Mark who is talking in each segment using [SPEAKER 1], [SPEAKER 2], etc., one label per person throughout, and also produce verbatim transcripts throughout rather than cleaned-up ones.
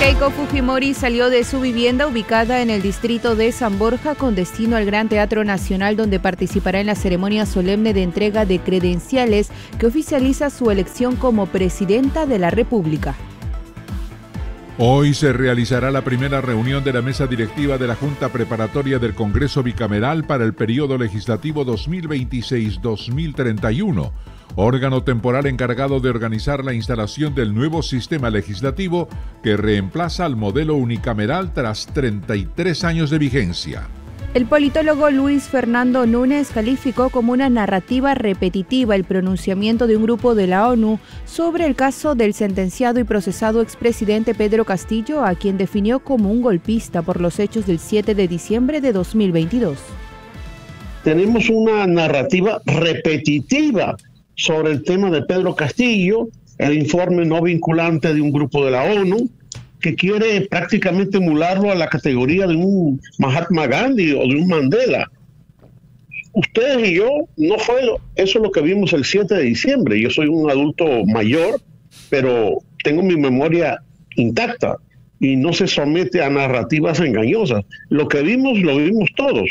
[SPEAKER 1] Keiko Fujimori salió de su vivienda ubicada en el distrito de San Borja con destino al Gran Teatro Nacional, donde participará en la ceremonia solemne de entrega de credenciales que oficializa su elección como presidenta de la República.
[SPEAKER 2] Hoy se realizará la primera reunión de la mesa directiva de la Junta Preparatoria del Congreso Bicameral para el periodo legislativo dos mil veintiséis a dos mil treinta y uno, órgano temporal encargado de organizar la instalación del nuevo sistema legislativo que reemplaza al modelo unicameral tras treinta y tres años de vigencia.
[SPEAKER 1] El politólogo Luis Fernando Núñez calificó como una narrativa repetitiva el pronunciamiento de un grupo de la ONU sobre el caso del sentenciado y procesado expresidente Pedro Castillo, a quien definió como un golpista por los hechos del siete de diciembre de dos mil veintidós.
[SPEAKER 3] Tenemos una narrativa repetitiva sobre el tema de Pedro Castillo, el informe no vinculante de un grupo de la ONU, que quiere prácticamente emularlo a la categoría de un Mahatma Gandhi o de un Mandela. Ustedes y yo, no fue lo, eso es lo que vimos el siete de diciembre. Yo soy un adulto mayor, pero tengo mi memoria intacta y no se somete a narrativas engañosas. Lo que vimos, lo vimos todos.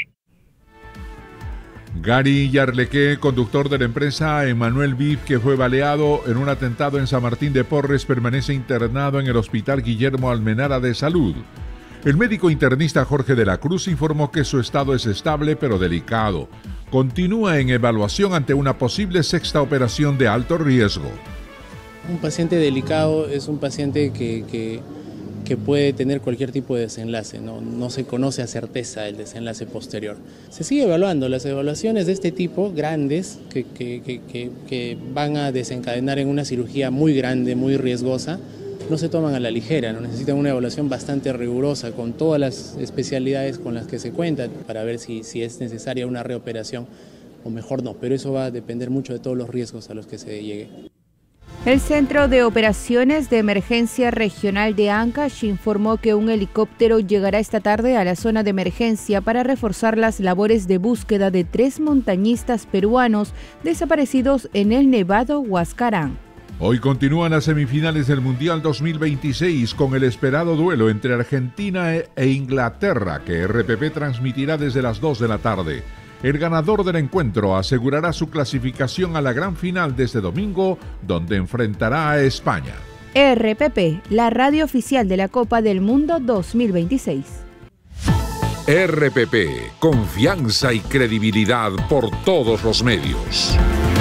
[SPEAKER 2] Gary Yarleque, conductor de la empresa Emanuel Viv, que fue baleado en un atentado en San Martín de Porres, permanece internado en el Hospital Guillermo Almenara de Salud. El médico internista Jorge de la Cruz informó que su estado es estable pero delicado. Continúa en evaluación ante una posible sexta operación de alto riesgo.
[SPEAKER 4] Un paciente delicado es un paciente que... que... que puede tener cualquier tipo de desenlace, ¿no? No se conoce a certeza el desenlace posterior. Se sigue evaluando. Las evaluaciones de este tipo, grandes, que, que, que, que, que van a desencadenar en una cirugía muy grande, muy riesgosa, no se toman a la ligera, ¿no? Necesitan una evaluación bastante rigurosa con todas las especialidades con las que se cuenta para ver si, si es necesaria una reoperación o mejor no, pero eso va a depender mucho de todos los riesgos a los que se llegue.
[SPEAKER 1] El Centro de Operaciones de Emergencia Regional de Ancash informó que un helicóptero llegará esta tarde a la zona de emergencia para reforzar las labores de búsqueda de tres montañistas peruanos desaparecidos en el Nevado Huascarán.
[SPEAKER 2] Hoy continúan las semifinales del Mundial dos mil veintiséis con el esperado duelo entre Argentina e Inglaterra, que R P P transmitirá desde las dos de la tarde. El ganador del encuentro asegurará su clasificación a la gran final de este domingo, donde enfrentará a España.
[SPEAKER 1] R P P, la radio oficial de la Copa del Mundo dos mil veintiséis.
[SPEAKER 2] R P P, confianza y credibilidad por todos los medios.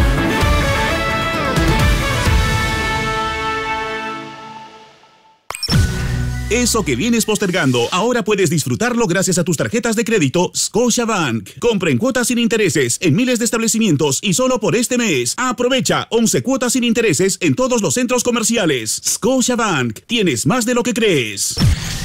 [SPEAKER 5] Eso que vienes postergando, ahora puedes disfrutarlo gracias a tus tarjetas de crédito Scotiabank. Compra en cuotas sin intereses en miles de establecimientos y solo por este mes. Aprovecha once cuotas sin intereses en todos los centros comerciales. Scotiabank, tienes más de lo que crees.